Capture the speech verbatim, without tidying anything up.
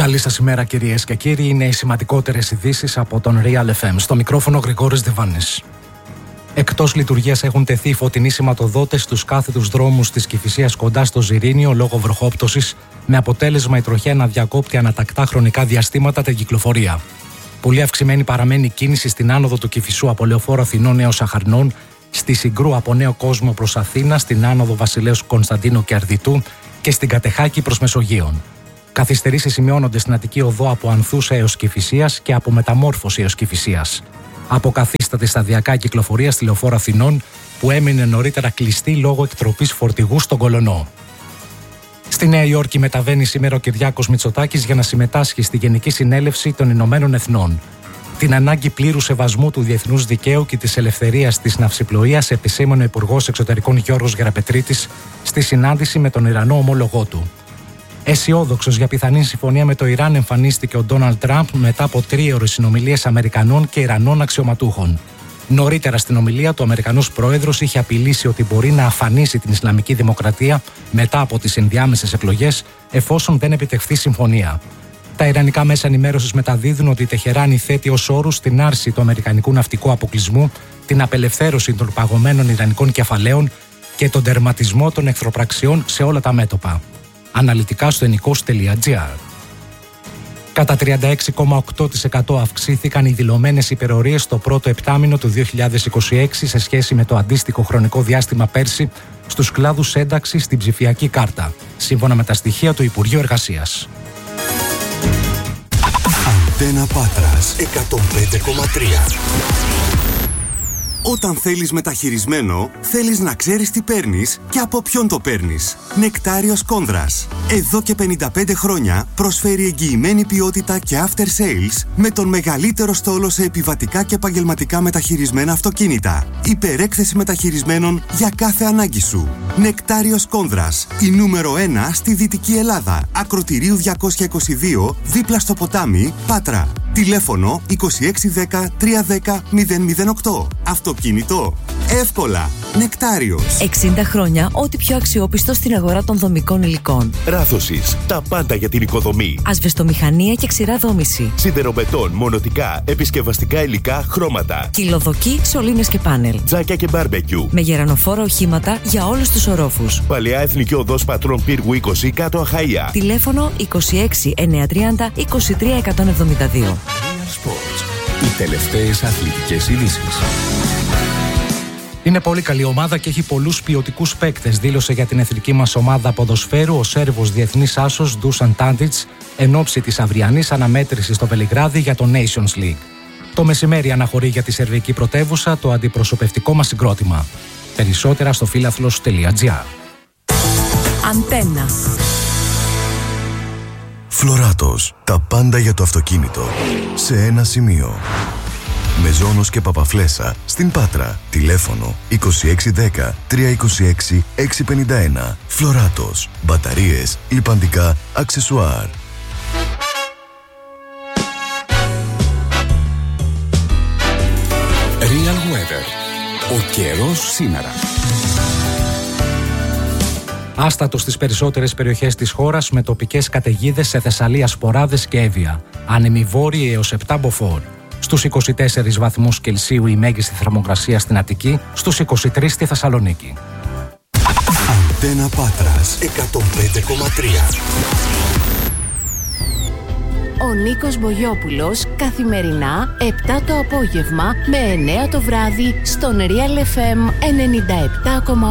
Καλή σας ημέρα, κυρίες και κύριοι. Είναι οι σημαντικότερες ειδήσεις από τον Real εφ εμ. Στο μικρόφωνο Γρηγόρης Διβάνης. Εκτός λειτουργίας έχουν τεθεί φωτεινοί σηματοδότες στους κάθετους δρόμους της Κηφισίας κοντά στο Ζιρήνιο λόγω βροχόπτωσης, με αποτέλεσμα η τροχέα να διακόπτει ανατακτά χρονικά διαστήματα την κυκλοφορία. Πολύ αυξημένη παραμένει η κίνηση στην άνοδο του Κηφισού από Λεωφόρο Αθηνών έως Αχαρνών, στη Συγκρού από Νέο Κόσμο προς Αθήνα, στην άνοδο Βασιλέως Κωνσταντίνου και Αρδιτού και στην Κατεχάκη προς Μεσογείον. Καθυστερήσεις σημειώνονται στην Αττική Οδό από Ανθούσα έως Κηφισίας και από Μεταμόρφωση έως Κηφισίας. Αποκαθίσταται σταδιακά η κυκλοφορία στη Λεωφόρο Αθηνών, που έμεινε νωρίτερα κλειστή λόγω εκτροπής φορτηγού στον Κολονό. Στη Νέα Υόρκη μεταβαίνει σήμερα ο Κυριάκος Μητσοτάκης για να συμμετάσχει στη Γενική Συνέλευση των Ηνωμένων Εθνών. Την ανάγκη πλήρου σεβασμού του διεθνούς δικαίου και της ελευθερίας της ναυσιπλοείας επισήμανε ο Υπουργός Εξωτερικών Γιώργος Γεραπετρίτης στη συνάντηση με τον Ιρανό ομόλογό του. Αισιόδοξος για πιθανή συμφωνία με το Ιράν εμφανίστηκε ο Ντόναλντ Τραμπ μετά από τρίωρες συνομιλίες Αμερικανών και Ιρανών αξιωματούχων. Νωρίτερα στην ομιλία του, ο Αμερικανός πρόεδρος είχε απειλήσει ότι μπορεί να αφανίσει την Ισλαμική Δημοκρατία μετά από τις ενδιάμεσες εκλογές, εφόσον δεν επιτευχθεί συμφωνία. Τα ιρανικά μέσα ενημέρωσης μεταδίδουν ότι η Τεχεράνη θέτει ως όρους την άρση του αμερικανικού ναυτικού αποκλεισμού, την απελευθέρωση των παγωμένων ιρανικών κεφαλαίων και τον τερματισμό των εχθροπραξιών σε όλα τα μέτωπα. Αναλυτικά στο ενικός τελεία τζι άρ. Κατά τριάντα έξι κόμμα οκτώ τοις εκατό αυξήθηκαν οι δηλωμένες υπερορίες στο πρώτο επτάμηνο του δύο χιλιάδες είκοσι έξι σε σχέση με το αντίστοιχο χρονικό διάστημα πέρσι στους κλάδους ένταξης στην ψηφιακή κάρτα, σύμφωνα με τα στοιχεία του Υπουργείου Εργασίας. Αντένα Πάτρας εκατόν πέντε κόμμα τρία. Όταν θέλεις μεταχειρισμένο, θέλεις να ξέρεις τι παίρνεις και από ποιον το παίρνεις. Νεκτάριος Κόνδρας. Εδώ και πενήντα πέντε χρόνια προσφέρει εγγυημένη ποιότητα και after sales με τον μεγαλύτερο στόλο σε επιβατικά και επαγγελματικά μεταχειρισμένα αυτοκίνητα. Υπερέκθεση μεταχειρισμένων για κάθε ανάγκη σου. Νεκτάριος Κόνδρας. Η νούμερο ένα στη Δυτική Ελλάδα. Ακροτηρίου διακόσια είκοσι δύο, δίπλα στο ποτάμι, Πάτρα. Τηλέφωνο είκοσι έξι δέκα τριακόσια δέκα μηδέν μηδέν οκτώ. Αυτοκίνητο. Εύκολα. Νεκτάριος. εξήντα χρόνια ό,τι πιο αξιόπιστο στην αγορά των δομικών υλικών. Ράθωσης. Τα πάντα για την οικοδομή. Ασβεστομηχανία και ξηρά δόμηση. Σιδεροβετών, μονοτικά, επισκευαστικά υλικά, χρώματα. Κυλοδοκή, σωλήνες και πάνελ. Τζάκια και μπάρμπεκιου. Με γερανοφόρα οχήματα για όλους τους ορόφους. Παλαιά Εθνική Οδός Πατρών Πύργου είκοσι, κάτω Αχαΐα. Τηλέφωνο είκοσι έξι εννιακόσια τριάντα είκοσι τρία εκατόν εβδομήντα δύο. Real Sports. Οι τελευταίες αθλητικές ειδήσεις. Είναι πολύ καλή ομάδα και έχει πολλούς ποιοτικούς παίκτες, δήλωσε για την εθνική μας ομάδα ποδοσφαίρου ο Σέρβος διεθνής άσος Ντούσαν Τάντιτς εν ώψη της αυριανής αναμέτρησης στο Βελιγράδι για το Nations League. Το μεσημέρι αναχωρεί για τη σερβική πρωτεύουσα το αντιπροσωπευτικό μας συγκρότημα. Περισσότερα στο φίλαθλος τελεία τζι άρ. Αντένα. Φλωράτος. Τα πάντα για το αυτοκίνητο. Σε ένα σημείο. Μεζόνος και Παπαφλέσσα στην Πάτρα. Τηλέφωνο είκοσι έξι δέκα τριακόσια είκοσι έξι εξακόσια πενήντα ένα. Φλωράτος. Μπαταρίες, λιπαντικά, αξεσουάρ. Real Weather. Ο καιρός σήμερα. Άστατο στις περισσότερες περιοχές της χώρας με τοπικές καταιγίδες σε Θεσσαλία, Σποράδες και Εύβοια. Άνεμοι βόρειοι έως επτά μποφόρ. Στους είκοσι τέσσερις βαθμούς Κελσίου η μέγιστη θερμοκρασία στην Αττική, στους είκοσι τρεις στη Θεσσαλονίκη. Αντένα Πάτρας εκατόν πέντε κόμμα τρία. Ο Νίκος Μπογιόπουλος καθημερινά επτά το απόγευμα με εννέα το βράδυ στον Real εφ εμ ενενήντα επτά κόμμα